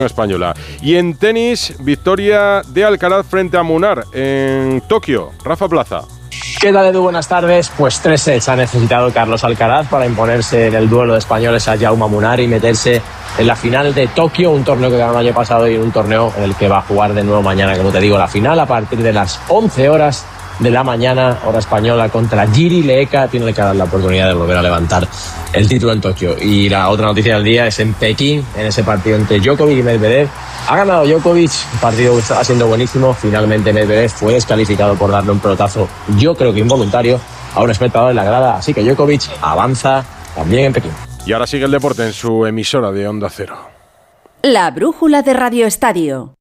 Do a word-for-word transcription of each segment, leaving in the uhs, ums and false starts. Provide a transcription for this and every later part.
española. Y en tenis, victoria de Alcaraz frente a Munar en Tokio. Rafa Plaza. ¿Qué tal, Edu? Buenas tardes. Pues tres sets ha necesitado Carlos Alcaraz para imponerse en el duelo de españoles a Jaume Munar y meterse en la final de Tokio, un torneo que ganó el año pasado y un torneo en el que va a jugar de nuevo mañana, como te digo, la final a partir de las once horas de la mañana, hora española, contra Jiri Leeka. Tiene que dar la oportunidad de volver a levantar el título en Tokio. Y la otra noticia del día es en Pekín, en ese partido entre Djokovic y Medvedev. Ha ganado Djokovic, un partido que está siendo buenísimo. Finalmente Medvedev fue descalificado por darle un pelotazo, yo creo que involuntario, a un espectador en la grada. Así que Djokovic avanza también en Pekín. Y ahora sigue el deporte en su emisora de Onda Cero. La brújula de Radio Estadio.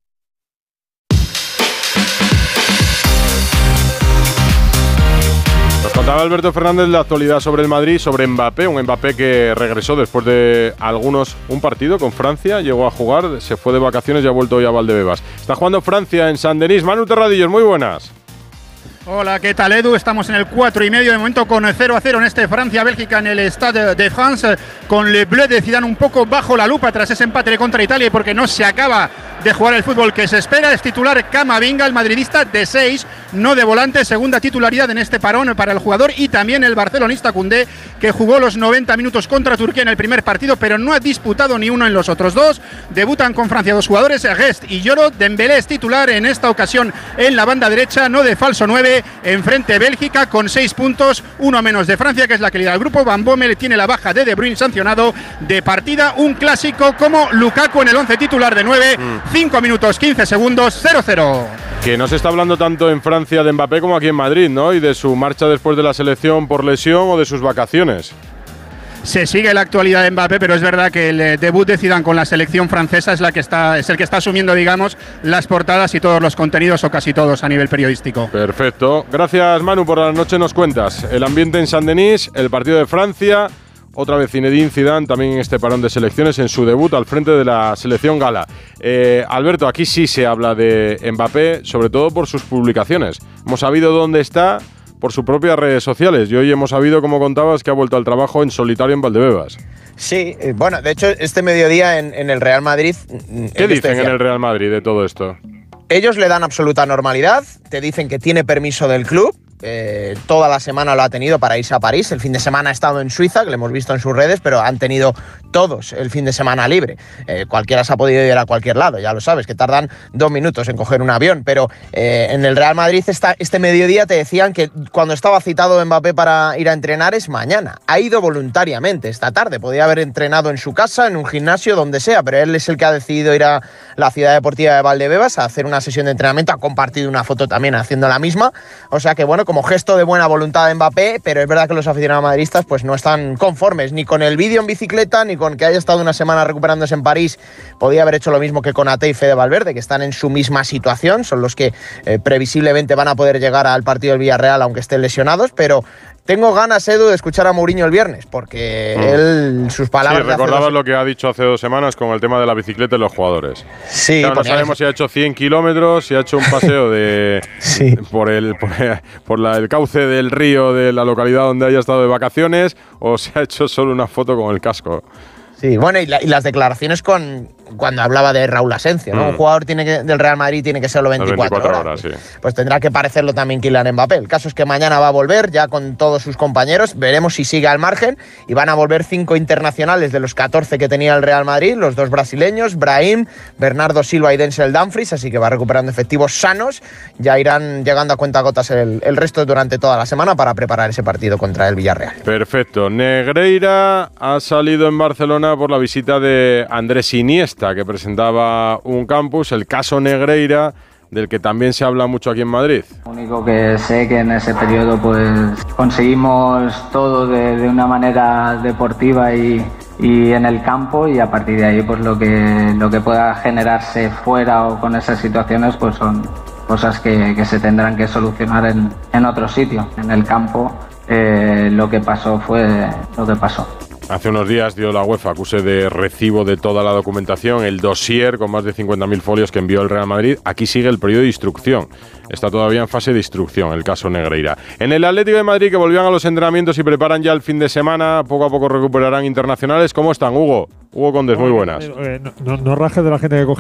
Nos contaba Alberto Fernández la actualidad sobre el Madrid, sobre Mbappé, un Mbappé que regresó después de algunos un partido con Francia, llegó a jugar, se fue de vacaciones y ha vuelto hoy a Valdebebas. Está jugando Francia en Saint-Denis. Manu Terradillos, muy buenas. Hola, ¿qué tal, Edu? Estamos en el cuatro y medio de momento con cero a cero en este Francia-Bélgica en el Stade de France, con Le Bleu de Zidane un poco bajo la lupa tras ese empate contra Italia y porque no se acaba de jugar el fútbol que se espera. Es titular Camavinga, el madridista, de seis, no de volante, segunda titularidad en este parón para el jugador, y también el barcelonista Koundé, que jugó los noventa minutos contra Turquía en el primer partido, pero no ha disputado ni uno en los otros dos. Debutan con Francia dos jugadores, Guest y Lloro. Dembélé es titular en esta ocasión en la banda derecha, no de falso nueve. Enfrente Bélgica con seis puntos, uno menos de Francia, que es la que lidera el grupo. Van Bommel tiene la baja de De Bruyne sancionado de partida. Un clásico como Lukaku en el once titular de nueve, cinco minutos quince segundos, cero cero. Que no se está hablando tanto en Francia de Mbappé como aquí en Madrid, ¿no? Y de su marcha después de la selección por lesión o de sus vacaciones. Se sigue la actualidad de Mbappé, pero es verdad que el debut de Zidane con la selección francesa es la que está, es el que está asumiendo, digamos, las portadas y todos los contenidos, o casi todos, a nivel periodístico. Perfecto. Gracias, Manu, por la noche nos cuentas el ambiente en Saint-Denis, el partido de Francia, otra vez Zinedine Zidane también en este parón de selecciones, en su debut al frente de la selección gala. Eh, Alberto, aquí sí se habla de Mbappé, sobre todo por sus publicaciones. Hemos sabido dónde está por sus propias redes sociales y hoy hemos sabido, como contabas, que ha vuelto al trabajo en solitario en Valdebebas. Sí, bueno, de hecho este mediodía en, en el Real Madrid… ¿Qué dicen en el Real Madrid de todo esto? Ellos le dan absoluta normalidad, te dicen que tiene permiso del club, eh, toda la semana lo ha tenido para irse a París, el fin de semana ha estado en Suiza, que lo hemos visto en sus redes, pero han tenido todos el fin de semana libre. Eh, cualquiera se ha podido ir a cualquier lado, ya lo sabes, que tardan dos minutos en coger un avión, pero eh, en el Real Madrid esta, este mediodía te decían que cuando estaba citado Mbappé para ir a entrenar es mañana. Ha ido voluntariamente esta tarde, podía haber entrenado en su casa, en un gimnasio, donde sea, pero él es el que ha decidido ir a la ciudad deportiva de Valdebebas a hacer una sesión de entrenamiento, ha compartido una foto también haciendo la misma, o sea que bueno, como gesto de buena voluntad de Mbappé, pero es verdad que los aficionados madridistas pues no están conformes ni con el vídeo en bicicleta, ni con que haya estado una semana recuperándose en París. Podía haber hecho lo mismo que Konaté y Fede Valverde, que están en su misma situación, son los que eh, previsiblemente van a poder llegar al partido del Villarreal aunque estén lesionados, pero tengo ganas, Edu, de escuchar a Mourinho el viernes, porque mm. él, sus palabras… Sí, recordabas dos... lo que ha dicho hace dos semanas con el tema de la bicicleta y los jugadores. Sí. Claro, no sabemos si ha hecho cien kilómetros, si ha hecho un paseo de sí. por, el, por, por la, el cauce del río de la localidad donde haya estado de vacaciones, o si ha hecho solo una foto con el casco. Sí, bueno, y, la, y las declaraciones con cuando hablaba de Raúl Asensio, ¿no? Mm. Un jugador tiene que, del Real Madrid tiene que serlo veinticuatro, veinticuatro horas. horas sí. Pues tendrá que parecerlo también Kylian Mbappé. El caso es que mañana va a volver ya con todos sus compañeros. Veremos si sigue al margen. Y van a volver cinco internacionales de los catorce que tenía el Real Madrid. Los dos brasileños, Brahim, Bernardo Silva y Denzel Dumfries. Así que va recuperando efectivos sanos. Ya irán llegando a cuentagotas el, el resto durante toda la semana para preparar ese partido contra el Villarreal. Perfecto. Negreira ha salido en Barcelona por la visita de Andrés Iniesta, que presentaba un campus, el caso Negreira, del que también se habla mucho aquí en Madrid. Lo único que sé que en ese periodo pues conseguimos todo de, de una manera deportiva y, y en el campo, y a partir de ahí pues lo que, lo que pueda generarse fuera o con esas situaciones pues son cosas que, que se tendrán que solucionar en, en otro sitio. En el campo eh, lo que pasó fue lo que pasó. Hace unos días dio la UEFA acuse de recibo de toda la documentación, el dossier con más de cincuenta mil folios que envió el Real Madrid. Aquí sigue el periodo de instrucción. Está todavía en fase de instrucción el caso Negreira. En el Atlético de Madrid, que volvían a los entrenamientos y preparan ya el fin de semana, poco a poco recuperarán internacionales. ¿Cómo están, Hugo? Hugo Condes, muy buenas. Eh, no, no, no rajes de la gente que coge